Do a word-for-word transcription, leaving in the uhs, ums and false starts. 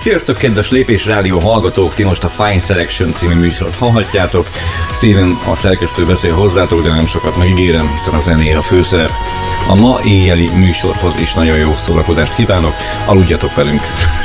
Sziasztok, kedves Lépés Rádió hallgatók! Ti most a Fine Selection című műsort hallhatjátok. Steven, a szerkesztő beszél hozzátok, de nem sokat megígérem, hiszen a zené a főszerep. A ma éjjeli műsorhoz is nagyon jó szórakozást kívánok, aludjatok velünk!